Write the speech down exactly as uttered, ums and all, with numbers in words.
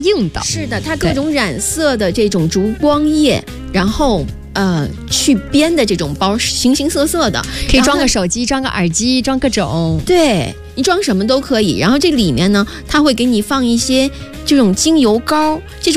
硬的。 是的，它各种染色的这种烛光液，然后呃去编的这种包，形形色色的， 可以装个手机，装个耳机，装各种。 对，你装什么都可以。然后这里面呢，它会给你放一些这种精油膏，这种